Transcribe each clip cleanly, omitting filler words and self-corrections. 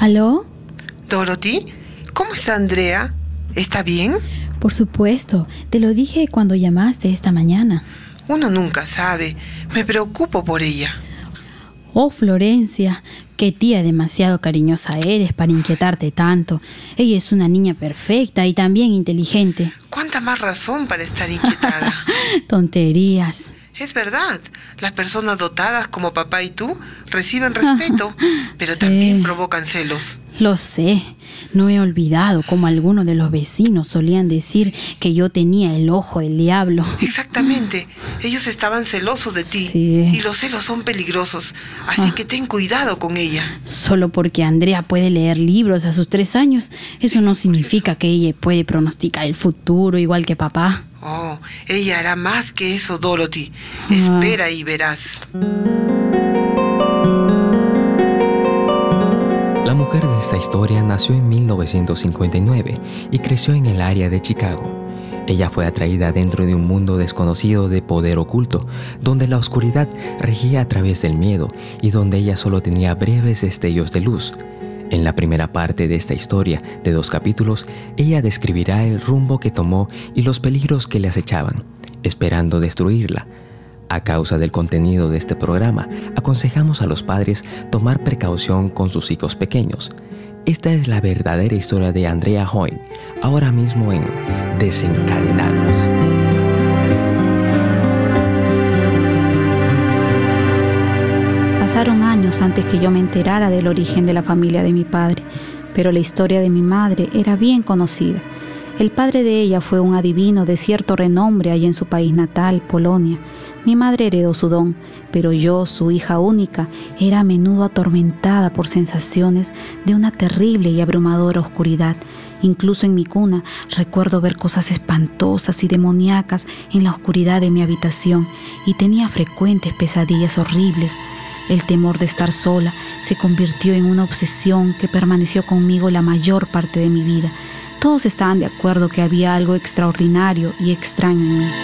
¿Aló? Dorothy, ¿cómo está Andrea? ¿Está bien? Por supuesto, te lo dije cuando llamaste esta mañana. Uno nunca sabe. Me preocupo por ella. Oh, Florencia, qué tía demasiado cariñosa eres para inquietarte tanto. Ella es una niña perfecta y también inteligente. ¿Cuánta más razón para estar inquietada? Tonterías. Es verdad, las personas dotadas como papá y tú reciben respeto, pero Sí. también provocan celos. Lo sé, no he olvidado cómo algunos de los vecinos solían decir que yo tenía el ojo del diablo. Exactamente, ellos estaban celosos de ti. Sí. Y los celos son peligrosos, así que ten cuidado con ella. Solo porque Andrea puede leer libros a sus 3 años, eso no significa que ella puede pronosticar el futuro igual que papá. Oh, ella hará más que eso, Dorothy. Espera y verás. La mujer de esta historia nació en 1959 y creció en el área de Chicago. Ella fue atraída dentro de un mundo desconocido de poder oculto, donde la oscuridad regía a través del miedo y donde ella solo tenía breves destellos de luz. En la primera parte de esta historia, de 2 capítulos, ella describirá el rumbo que tomó y los peligros que le acechaban, esperando destruirla. A causa del contenido de este programa, aconsejamos a los padres tomar precaución con sus hijos pequeños. Esta es la verdadera historia de Andrea Hoying, ahora mismo en Desencadenados. Pasaron años antes que yo me enterara del origen de la familia de mi padre, pero la historia de mi madre era bien conocida. El padre de ella fue un adivino de cierto renombre allí en su país natal, Polonia. Mi madre heredó su don, pero yo, su hija única, era a menudo atormentada por sensaciones de una terrible y abrumadora oscuridad. Incluso en mi cuna recuerdo ver cosas espantosas y demoníacas en la oscuridad de mi habitación y tenía frecuentes pesadillas horribles. El temor de estar sola se convirtió en una obsesión que permaneció conmigo la mayor parte de mi vida. Todos estaban de acuerdo que había algo extraordinario y extraño en mí.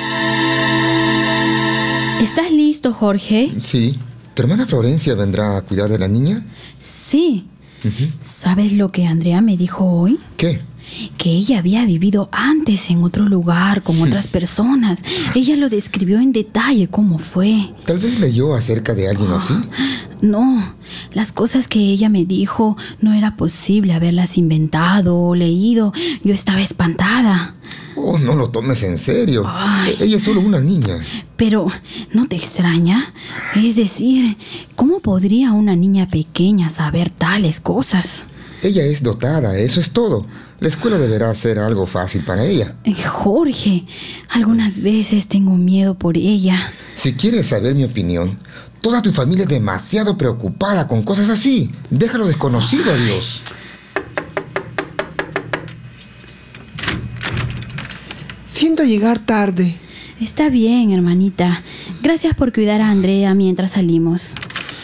¿Estás listo, Jorge? Sí. ¿Tu hermana Florencia vendrá a cuidar de la niña? Sí. ¿Sabes lo que Andrea me dijo hoy? ¿Qué? Que ella había vivido antes en otro lugar con otras personas. Ella lo describió en detalle cómo fue. ¿Tal vez leyó acerca de alguien así? No, las cosas que ella me dijo no era posible haberlas inventado o leído. Yo estaba espantada. Oh, no lo tomes en serio. Ay. Ella es solo una niña. Pero, ¿no te extraña? Es decir, ¿cómo podría una niña pequeña saber tales cosas? Ella es dotada, eso es todo. La escuela deberá ser algo fácil para ella. Jorge, algunas veces tengo miedo por ella. Si quieres saber mi opinión, toda tu familia es demasiado preocupada con cosas así. Déjalo desconocido a Dios. Siento llegar tarde. Está bien, hermanita. Gracias por cuidar a Andrea mientras salimos.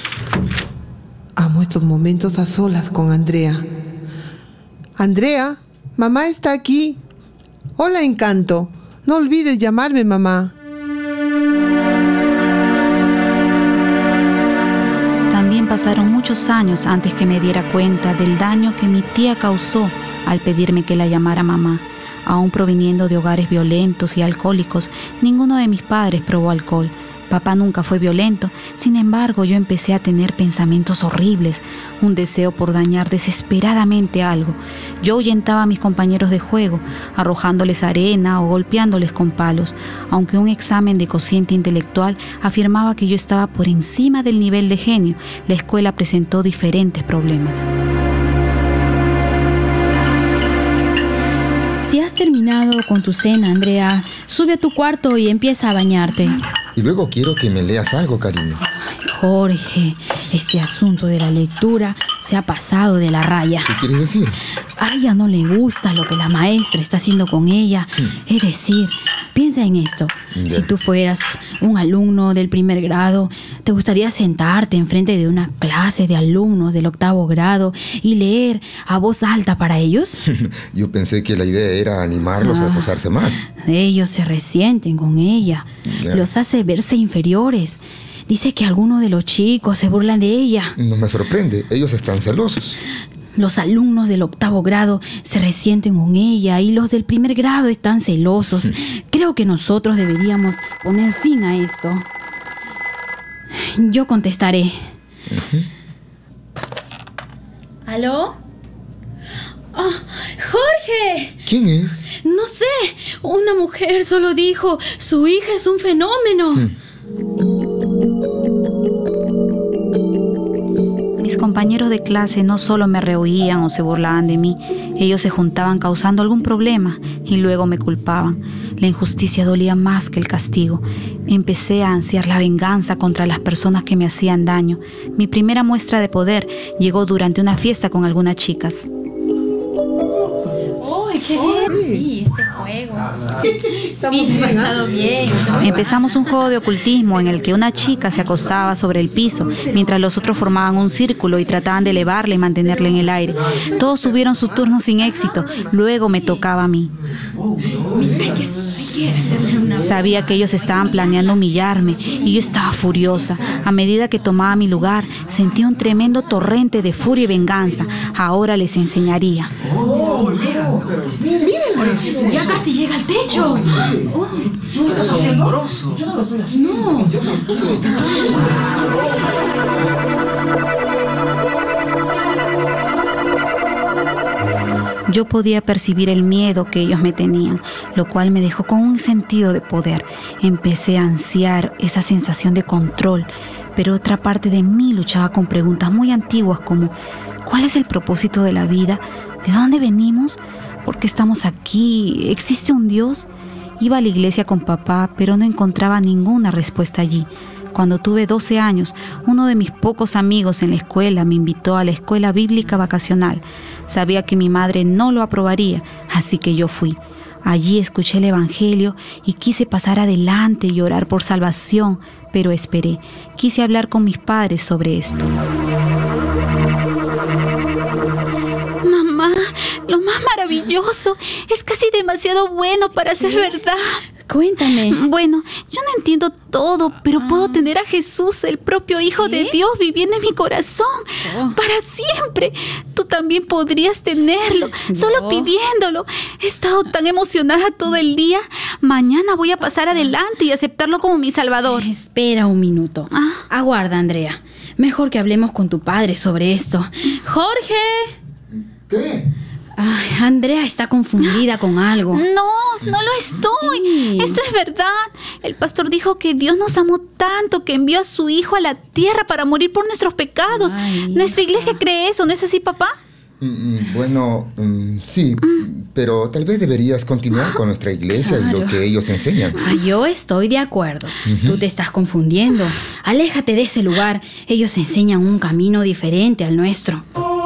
Amo estos momentos a solas con Andrea. Andrea, mamá está aquí. Hola, Encanto. No olvides llamarme, mamá. También pasaron muchos años antes que me diera cuenta del daño que mi tía causó al pedirme que la llamara mamá. Aún proviniendo de hogares violentos y alcohólicos, ninguno de mis padres probó alcohol. Papá nunca fue violento, sin embargo yo empecé a tener pensamientos horribles, un deseo por dañar desesperadamente algo. Yo ahuyentaba a mis compañeros de juego, arrojándoles arena o golpeándoles con palos, aunque un examen de cociente intelectual afirmaba que yo estaba por encima del nivel de genio. La escuela presentó diferentes problemas. Si has terminado con tu cena, Andrea, sube a tu cuarto y empieza a bañarte. Y luego quiero que me leas algo, cariño. Jorge, este asunto de la lectura se ha pasado de la raya. ¿Qué quieres decir? A ella no le gusta lo que la maestra está haciendo con ella. Es decir, piensa en esto. Ya. Si tú fueras un alumno del 1er grado, ¿te gustaría sentarte enfrente de una clase de alumnos del 8º grado y leer a voz alta para ellos? Yo pensé que la idea era animarlos a esforzarse más. Ellos se resienten con ella. Ya. Los hace verse inferiores. Dice que algunos de los chicos se burlan de ella. No me sorprende, ellos están celosos. Los alumnos del 8º grado se resienten con ella y los del 1er grado están celosos. Creo que nosotros deberíamos poner fin a esto. Yo contestaré. ¿Aló? ¡Oh, Jorge! ¿Quién es? No sé, una mujer solo dijo, su hija es un fenómeno. Mis compañeros de clase no solo me rehuían o se burlaban de mí, ellos se juntaban causando algún problema y luego me culpaban. La injusticia dolía más que el castigo. Empecé a ansiar la venganza contra las personas que me hacían daño. Mi primera muestra de poder llegó durante una fiesta con algunas chicas. ¡Uy, qué bien! Sí, este juego. Sí, le he pasado bien. Empezamos un juego de ocultismo en el que una chica se acostaba sobre el piso, mientras los otros formaban un círculo y trataban de elevarla y mantenerla en el aire. Todos tuvieron su turno sin éxito. Luego me tocaba a mí. Sabía que ellos estaban planeando humillarme y yo estaba furiosa. A medida que tomaba mi lugar, sentí un tremendo torrente de furia y venganza. Ahora les enseñaría. ¡Mírenlo! ¡Ya casi llega al techo! Oh, ¡es asombroso! ¡No! Yo podía percibir el miedo que ellos me tenían, lo cual me dejó con un sentido de poder. Empecé a ansiar esa sensación de control, pero otra parte de mí luchaba con preguntas muy antiguas como ¿cuál es el propósito de la vida? ¿De dónde venimos? ¿Por qué estamos aquí? ¿Existe un Dios? Iba a la iglesia con papá, pero no encontraba ninguna respuesta allí. Cuando tuve 12 años, uno de mis pocos amigos en la escuela me invitó a la escuela bíblica vacacional. Sabía que mi madre no lo aprobaría, así que yo fui. Allí escuché el evangelio y quise pasar adelante y orar por salvación, pero esperé. Quise hablar con mis padres sobre esto. Mamá, lo más maravilloso, es casi demasiado bueno para ser verdad. Cuéntame. Bueno, yo no entiendo todo, pero puedo tener a Jesús, el propio Hijo de Dios, viviendo en mi corazón para siempre. Tú también podrías tenerlo, solo pidiéndolo. He estado tan emocionada todo el día. Mañana voy a pasar adelante y aceptarlo como mi Salvador. Espera un minuto. Aguarda, Andrea. Mejor que hablemos con tu padre sobre esto. ¡Jorge! ¿Qué? Ay, Andrea está confundida con algo. No lo estoy. Sí. Esto es verdad. El pastor dijo que Dios nos amó tanto que envió a su Hijo a la tierra para morir por nuestros pecados. Nuestra iglesia cree eso, ¿no es así, papá? Bueno, sí, pero tal vez deberías continuar con nuestra iglesia y lo que ellos enseñan. Yo estoy de acuerdo. Tú te estás confundiendo. Aléjate de ese lugar. Ellos enseñan un camino diferente al nuestro.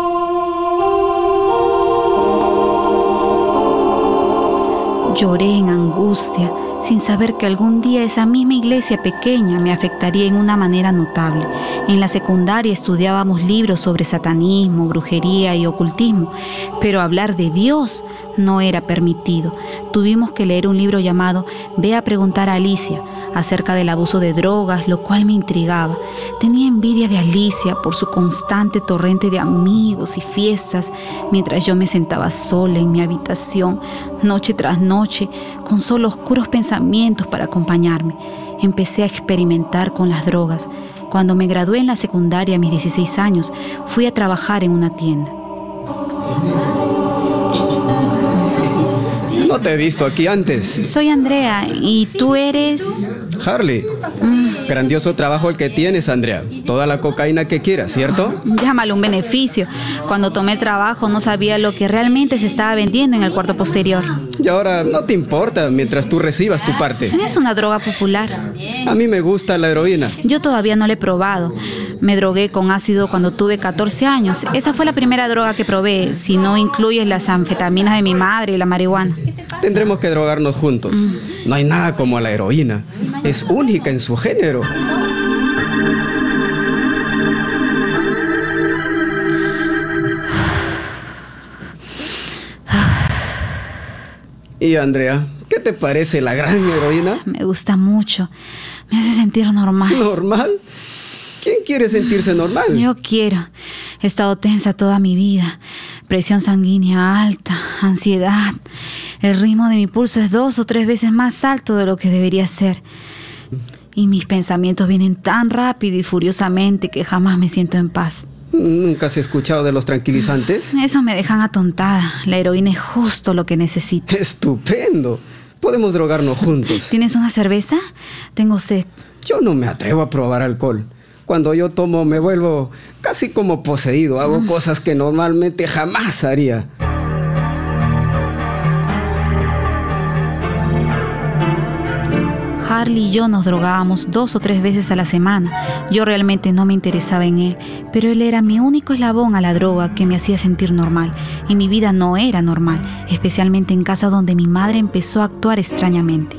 Lloré en angustia, sin saber que algún día esa misma iglesia pequeña me afectaría en una manera notable. En la secundaria estudiábamos libros sobre satanismo, brujería y ocultismo, pero hablar de Dios no era permitido. Tuvimos que leer un libro llamado Ve a preguntar a Alicia, acerca del abuso de drogas, lo cual me intrigaba. Tenía envidia de Alicia por su constante torrente de amigos y fiestas, mientras yo me sentaba sola en mi habitación, noche tras noche, con solo oscuros pensamientos para acompañarme. Empecé a experimentar con las drogas. Cuando me gradué en la secundaria a mis 16 años, fui a trabajar en una tienda. No te he visto aquí antes. Soy Andrea, ¿y tú eres...? Harley. Grandioso trabajo el que tienes, Andrea. Toda la cocaína que quieras, ¿cierto? Llámalo un beneficio. Cuando tomé el trabajo no sabía lo que realmente se estaba vendiendo en el cuarto posterior. Y ahora no te importa mientras tú recibas tu parte. Es una droga popular. A mí me gusta la heroína. Yo todavía no la he probado. Me drogué con ácido cuando tuve 14 años. Esa fue la primera droga que probé, si no incluyes las anfetaminas de mi madre y la marihuana. Tendremos que drogarnos juntos. No hay nada como la heroína. Es única en su género. Y Andrea, ¿qué te parece la gran heroína? Me gusta mucho. Me hace sentir normal. ¿Normal? ¿Quién quiere sentirse normal? Yo quiero. He estado tensa toda mi vida. Presión sanguínea alta, ansiedad. El ritmo de mi pulso es 2 o 3 veces más alto de lo que debería ser. Y mis pensamientos vienen tan rápido y furiosamente que jamás me siento en paz. ¿Nunca has escuchado de los tranquilizantes? Eso me dejan atontada. La heroína es justo lo que necesito. ¡Estupendo! Podemos drogarnos juntos. ¿Tienes una cerveza? Tengo sed. Yo no me atrevo a probar alcohol. Cuando yo tomo me vuelvo casi como poseído. Hago cosas que normalmente jamás haría. Harley y yo nos drogábamos 2 o 3 veces a la semana. Yo realmente no me interesaba en él, pero él era mi único eslabón a la droga que me hacía sentir normal. Y mi vida no era normal, especialmente en casa donde mi madre empezó a actuar extrañamente.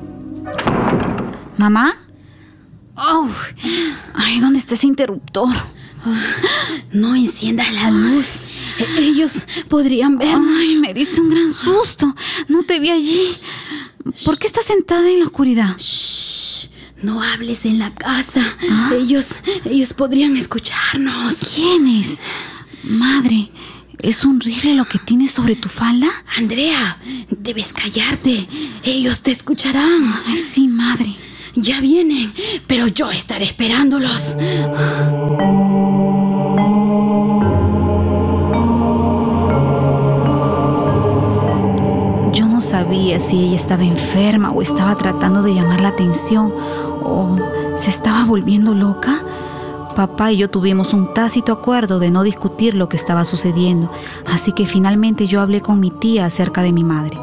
¿Mamá? Oh, ay, ¿dónde está ese interruptor? No enciendas la luz. Ellos podrían vernos. Ay, me dice un gran susto. No te vi allí. ¿Por qué estás sentada en la oscuridad? Shh, no hables en la casa. Ellos podrían escucharnos. ¿Quiénes? Madre, ¿es un rifle lo que tienes sobre tu falda? Andrea, debes callarte. Ellos te escucharán. Ay, sí, madre. Ya vienen, pero yo estaré esperándolos. Yo no sabía si ella estaba enferma o estaba tratando de llamar la atención o se estaba volviendo loca. Papá y yo tuvimos un tácito acuerdo de no discutir lo que estaba sucediendo, así que finalmente yo hablé con mi tía acerca de mi madre.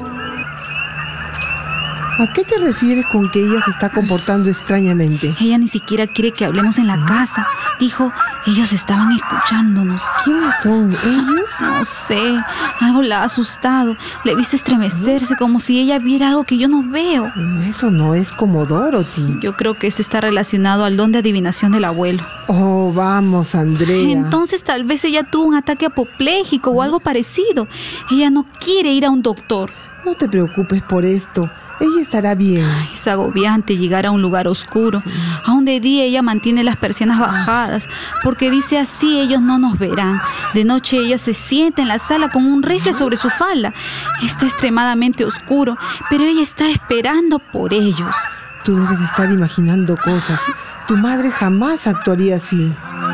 ¿A qué te refieres con que ella se está comportando extrañamente? Ella ni siquiera quiere que hablemos en la casa. Dijo, ellos estaban escuchándonos. ¿Quiénes son ellos? No sé, algo la ha asustado. Le he visto estremecerse como si ella viera algo que yo no veo. Eso no es como Dorothy. Yo creo que esto está relacionado al don de adivinación del abuelo. Oh, vamos, Andrea. Entonces tal vez ella tuvo un ataque apopléjico o algo parecido. Ella no quiere ir a un doctor. No te preocupes por esto. Ella estará bien. Ay, es agobiante llegar a un lugar oscuro. Sí. Aún de día ella mantiene las persianas bajadas, porque dice así ellos no nos verán. De noche ella se sienta en la sala con un rifle sobre su falda. Está extremadamente oscuro, pero ella está esperando por ellos. Tú debes de estar imaginando cosas. Tu madre jamás actuaría así.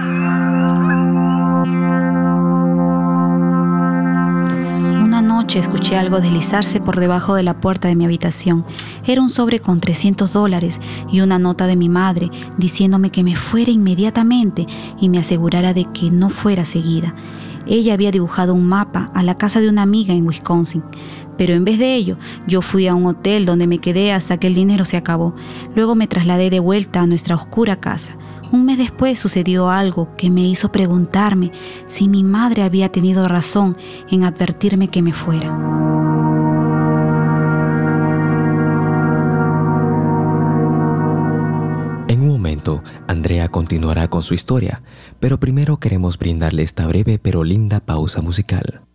Escuché algo deslizarse por debajo de la puerta de mi habitación. Era un sobre con $300 y una nota de mi madre diciéndome que me fuera inmediatamente y me asegurara de que no fuera seguida. Ella había dibujado un mapa a la casa de una amiga en Wisconsin, pero en vez de ello, yo fui a un hotel donde me quedé hasta que el dinero se acabó. Luego me trasladé de vuelta a nuestra oscura casa. Un mes después sucedió algo que me hizo preguntarme si mi madre había tenido razón en advertirme que me fuera. En un momento, Andrea continuará con su historia, pero primero queremos brindarle esta breve pero linda pausa musical.